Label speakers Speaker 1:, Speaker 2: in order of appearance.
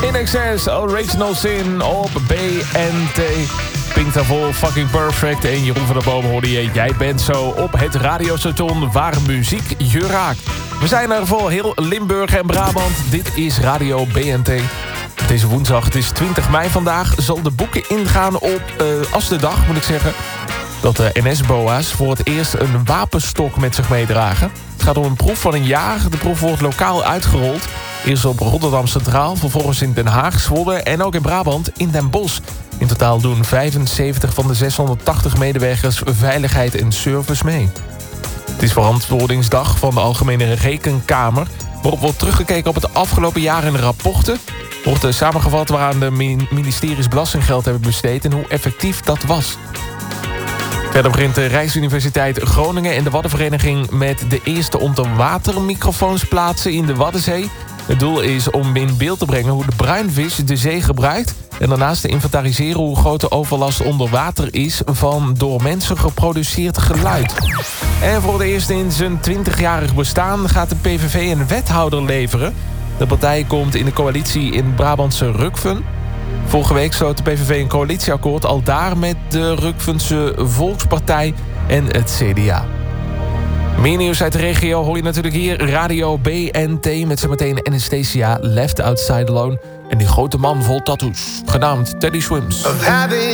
Speaker 1: In Excess, Original Sin op BNT. Pink daarvoor, Fucking Perfect. En Jeroen van der Boom hoorde je. Jij bent zo op het radiostation waar muziek je raakt. We zijn er voor heel Limburg en Brabant. Dit is Radio BNT. Deze woensdag, het is 20 mei vandaag, zal de boeken ingaan op als de dag, moet ik zeggen, dat de NS-BOA's voor het eerst een wapenstok met zich meedragen. Het gaat om een proef van een jaar. De proef wordt lokaal uitgerold. Eerst op Rotterdam Centraal, vervolgens in Den Haag, Zwolle en ook in Brabant in Den Bosch. In totaal doen 75 van de 680 medewerkers veiligheid en service mee. Het is verantwoordingsdag van de Algemene Rekenkamer, waarop wordt teruggekeken op het afgelopen jaar in de rapporten. Wordt samengevat waaraan de ministeries belastinggeld hebben besteed en hoe effectief dat was. Verder begint de Rijksuniversiteit Groningen en de Waddenvereniging met de eerste onderwatermicrofoons plaatsen in de Waddenzee. Het doel is om in beeld te brengen hoe de bruinvis de zee gebruikt en daarnaast te inventariseren hoe groot de overlast onder water is van door mensen geproduceerd geluid. En voor het eerst in zijn 20-jarig bestaan gaat de PVV een wethouder leveren. De partij komt in de coalitie in Brabantse Rukven. Vorige week sloot de PVV een coalitieakkoord al daar met de Rukvense Volkspartij en het CDA. Meer nieuws uit de regio hoor je natuurlijk hier. Radio BNT met zometeen Anastasia, Left Outside Alone. En die grote man vol tattoos, genaamd Teddy Swims.